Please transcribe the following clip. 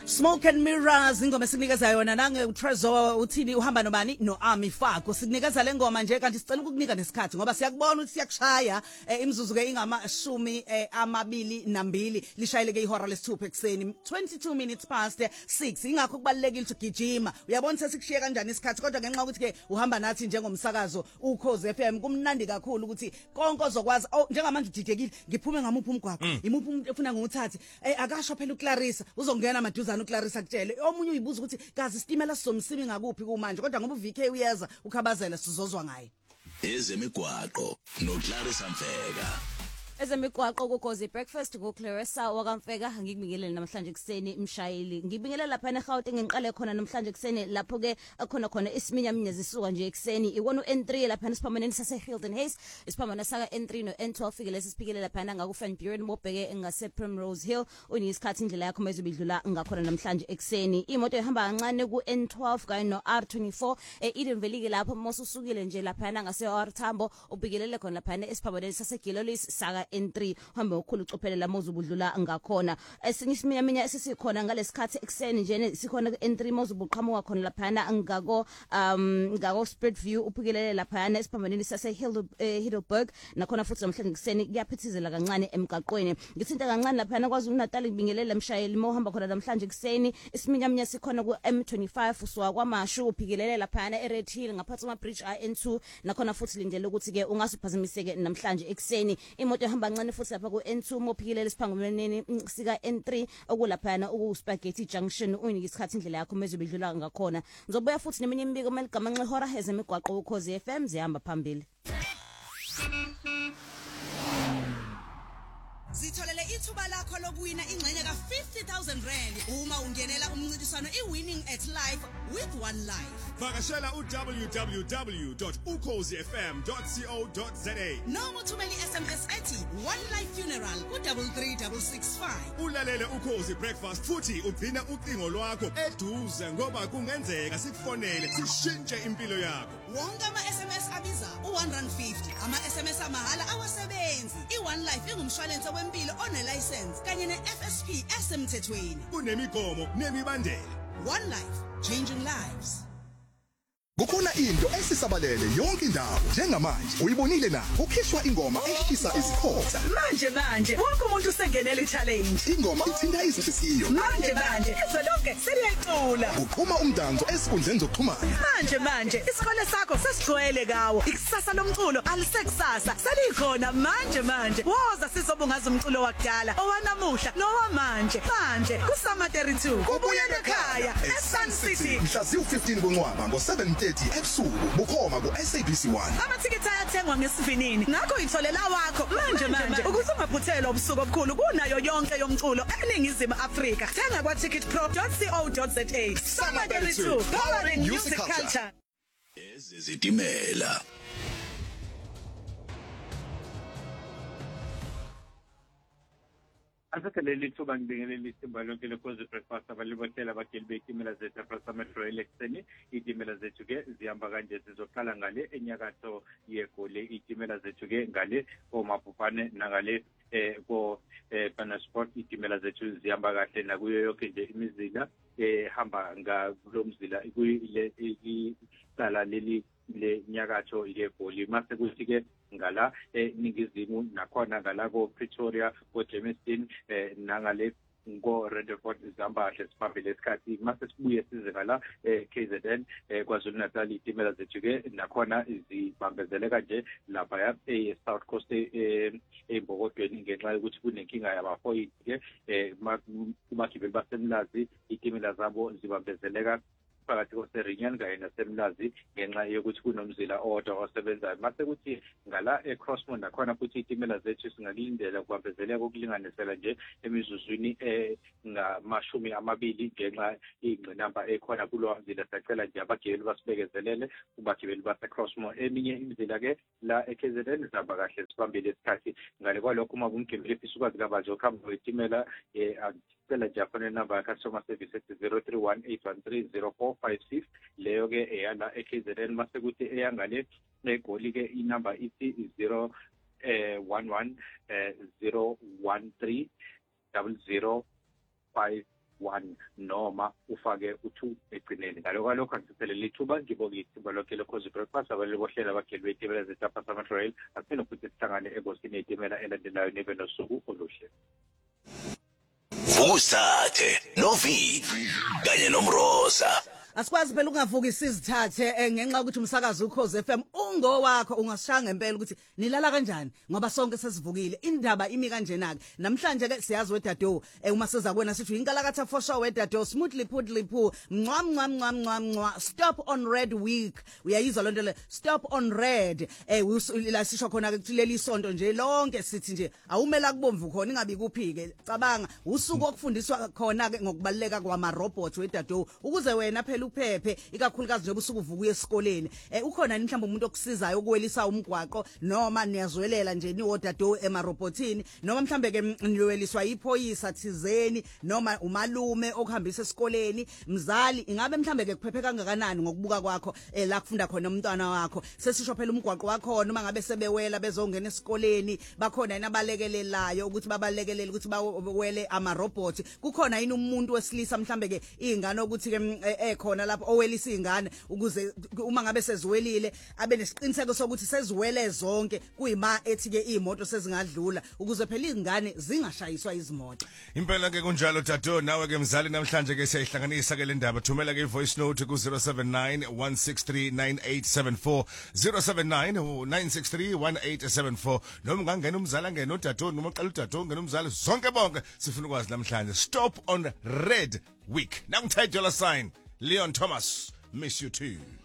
Smoke and Mirrors ingoma sikunikeza yona nange uTrezor uthini uhamba nobani noArmy Faku sikunikeza lengoma nje kanti sicela ukukunika nesikhathi ngoba siyakubona ukuthi siyakushaya imizuzu ke ingamashumi amabili nambili lishayeleke ihora lesithupha ekseni 22 minutes past 6 ingakho kubalekile ukuthi gijima uyabona sesikushiye kanjani isikhathi kodwa ngenxa ukuthi ke uhamba nathi njengomsakazo uKhozi FM kumnandi kakhulu ukuthi konke ozokwazi njengamanje udidekile ngiphume ngamuphi umgwaqo imuphi umuntu efuna nguthathe akasho phela uClarissa uzongena maduzana uClarissa kutshele omunye uyibuza ukuthi kazi isitimela sizomsimi ngakuphi kumanje kodwa ngoba uVK uyeza ukhabazela sizozwa ngaye ezemigwaqo noClarissa Mfeka Ezemigwaqo kuKhozi breakfast kuClarissa wakamfeka ngikubingelele namhlanje kuseni imshayeli ngibingelela lapha eGauteng ngiqale khona namhlanje kuseni lapho ke khona isiminyaminya zisuka nje ekseni iwona uN3 lapha esiphamaneni sase Hilton Hayes isiphamana saka N3 no N12 fike lesiphikelela lapha ngaku Van Buren mobheke ngase Primrose Hill unisikhathi indlela yakho mezobidlula ngakhona namhlanje ekseni imoto ihamba kancane ku N12 kanye no R24 Edenville lapho mosusukile nje lapha ngase R Tambo ubikelele khona lapha esiphamaneni sase Gilolis saka N3 hambe ukukhulu ucophelela mozubudlula ngakhona esinye isiminyaminya esisikhona ngalesikhathi ekseni nje sikhona N3 mozubuqhamuka khona lapha ngako Spread View uphikelele lapha esiphambaneni sase Heidelberg nakhona futhi namhlanje kuseni kuyaphithizela kancane emgaqweni ngithinta kancane lapha kwaZulu Natal ngibingelela mshayeli mohamba khona namhlanje kuseni isiminyaminya sikhona ku M25 usuka kwaMashu uphikelele lapha eRed Hill ngaphansi kwama bridge N2 nakhona futhi lindele ukuthi ke ungasuphazimiseke namhlanje ekseni imoto hamba ncane futhi lapha ku N2 mophikilele siphangumeneni sika N3 okulaphana uSpaghetti Junction uyinika isikhathi indlela yakho mezobidlula ngakhona ngizobuya futhi neminye imibiko meligamanxe ihora ezemigwaqo uKhozi FM zihamba phambili Zitholele ithuba lakho lokuwina ingxenye ka 50,000 rand uma ungenela umncintiswano iWinning at Life with One Life. Vakashela www.ukhozifm.co.za Noma uthumele SMS ethi One Life Funeral ku33665. Ulalele uKhozi breakfast futhi ugcina ucingo lwakho eduze ngoba kungenzeka sikufonele sishintshe impilo yakho. Wonke ama SMS abiza u150 ama SMS amahala awasebenzi. iOne Life ingumshwalense wempilo onelicense kanye neFSP esemthethweni. Kunemigomo nemibandela. One Life, changing lives. Kukhona into esisabalele yonke indawo njengamanje uyibonile na ukhishwa ingoma eshisa izikhotha manje wonke umuntu usengenele challenge ingoma ithinta izinhliziyo manje izolonke seliyacula uphuma umdanso esikhundleni zokuxhumana manje isikole sakho sesigcwele kawo ikusasa lomculo alisekusasa selikhona manje woza sizobungaza umculo wakudala owanamuhla nowamanje kusama 32 kubuyela ekhaya eSun City mhla ziwu15 kuNcwaba ngo7:30 ebusuku bukhoma kuSABC1 amathikiti ayathengwa ngesivinini ngakho itholela wakho manje ukuze ungaphuthelwa ubusuku obukhulu kunayo yonke yomculo eningizimu Afrika thenga kwa ticketpro.co.za Summer 32 powering music culture ezizitimela Asakeleli thuba ngibingelele isimba lonke leKhozi breakfast abalibotela abageli betimela zethu ePrasa Metro Electronic itimela zethu ke zihamba kanje sizoqala ngale enyakatho yeGoli itimela zethu ke ngale oMapupane nangale ko Panasport itimela zethu zihamba kahle nakuyo yonke nje imizila hamba ngulomzila kuyile icala leli lenyakatho yeGoli mase kuthi ke ngala ningizimu nakhona ngala ko Pretoria ko Germiston nangale ngo Randfontein izambahle siphambili esikhathi mase sibuye size ngala KZN kwaZulu Natal itimela zethu ke nakhona izibambezeleka nje lapha South Coast eMbokotweni ngenxa yokuthi kunenkinga yabafoyi ke kubagibeli basemlazi itimela zabo zibambezeleka phakathi koSerinyan kanye nasemlazi ngenxa yokuthi kunomzila owodwa osebenzayo mase kuthi ngala eCrossmont nakhona futhi itimela zethu singalindela kubambezeleka okulinganisela nje emizuzwini ngamashumi amabili ngenxa ingqinamba ekhona kulo mzila sacela nje abagibeli basibekezelele kubagibeli baseCrossmont eminye imizila ke la eKZN zihamba kahle sibambile isikhathi ngale kwalokho uma umgibeli efisa ukwazi kabanzi ukuhamba kwetimela cela nje afone number ya customer service ethi 0318130456 leyo ke eyala eKZN mase kuthi eyangale eGoli ke inumber ithi 011 013 0056 1 noma ufake u2 egcineni ngalokho angisiphelele ithuba ngibonge ithimba lonke lekhozi breakfast abalibohlela abageli betimela zetapa Samatrail asifuna ukuthi sihlangane enkosini yetimela elandelayo nibe nosuku oluhle. Vukusathe novivi kanye nomrosa. Asikwazi phela ungavuka isizithathe ngenxa ukuthi umsakazo uKhozi FM ungowakho ungasishaya ngempela ukuthi nilala kanjani ngoba sonke sesivukile indaba imi kanjena ke namhlanje ke siyazi wedado uma seza kwena sithi inkalakatha for sure wedado smoothly pudly poo mncwa stop on red week uyayizwa lonto le stop on red la sisho khona ke kuthileli isonto nje lonke sithi nje awumela kubomvu khona ingabi kuphike cabanga usuku okufundiswa khona ke ngokubaleka kwama robots wedado ukuze wena phela uphephe ikakhulukazi nje ubusuku uvuka esikoleni ukhona mhlawumbe umuntu okusizayo ukwelisa umgwaqo noma niyazwelela nje niwodado emarobotini noma mhlambe ke niweliswa iphoyisa thizeni noma umalume okuhambisa esikoleni mzali ingabe mhlambe ke kuphephe kangakanani ngokubuka kwakho la kufunda khona umntwana wakho sesisho phela umgwaqo wakho noma ngabe sebewela bezongena esikoleni bakhona inabalekelelayo ukuthi babalekelele ukuthi bawele amarobot kukhona yini umuntu wesilisa mhlambe ke ingane ukuthi ke khona lapho owelisa ingane ukuze uma ngabe seziwelile abe nesiqiniseko sokuthi seziwele zonke kuyima ethi ke imoto sezingadlula ukuze phela izingane zingashayiswa izimoto. Impela ke kunjalo tato nawe ke mzali namhlanje ke siyahlanganisa ke le ndaba thumela ke voice note ku 0791639874 0799631874 noma ungangena umzali angena udato noma uqala udato ungena umzali zonke bonke sifuna ukwazi namhlanje stop on red week. Now $10 sign Leon Thomas, miss you too.